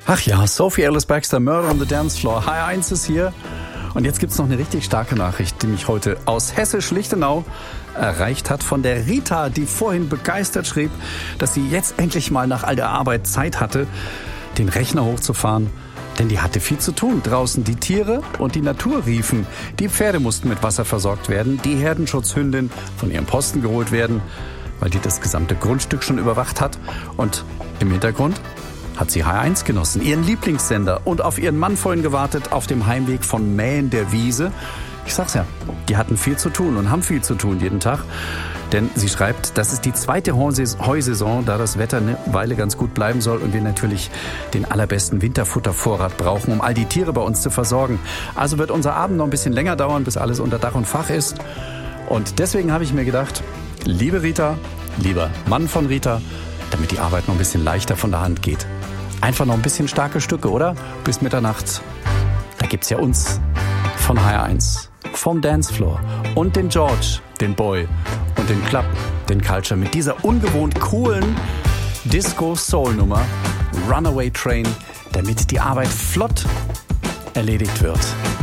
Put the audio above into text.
Ach ja, Sophie Ellis-Bextor, Murder on the Dance Floor. HR1 ist hier. Und jetzt gibt's noch eine richtig starke Nachricht, die mich heute aus Hessisch-Lichtenau erreicht hat von der Rita, die vorhin begeistert schrieb, dass sie jetzt endlich mal nach all der Arbeit Zeit hatte, den Rechner hochzufahren. Denn die hatte viel zu tun. Draußen die Tiere und die Natur riefen. Die Pferde mussten mit Wasser versorgt werden, die Herdenschutzhündin von ihrem Posten geholt werden, weil die das gesamte Grundstück schon überwacht hat. Und im Hintergrund hat sie HR1 genossen, ihren Lieblingssender, und auf ihren Mann vorhin gewartet auf dem Heimweg von Mähen der Wiese. Ich sag's ja, die hatten viel zu tun und haben viel zu tun jeden Tag. Denn sie schreibt, das ist die zweite Heusaison, da das Wetter eine Weile ganz gut bleiben soll und wir natürlich den allerbesten Winterfuttervorrat brauchen, um all die Tiere bei uns zu versorgen. Also wird unser Abend noch ein bisschen länger dauern, bis alles unter Dach und Fach ist. Und deswegen habe ich mir gedacht, liebe Rita, lieber Mann von Rita, damit die Arbeit noch ein bisschen leichter von der Hand geht, einfach noch ein bisschen starke Stücke, oder? Bis Mitternacht. Da gibt's ja uns von HR1, vom Dancefloor und den George, den Boy und den Club, den Culture mit dieser ungewohnt coolen Disco-Soul-Nummer Runaway Train, damit die Arbeit flott erledigt wird.